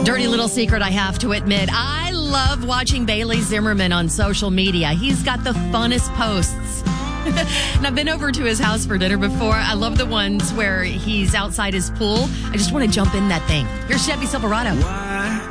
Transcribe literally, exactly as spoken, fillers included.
Dirty little secret I have to admit. I love watching Bailey Zimmerman on social media. He's got the funnest posts. And I've been over to his house for dinner before. I love the ones where he's outside his pool. I just want to jump in that thing. Here's Chevy Silverado. Why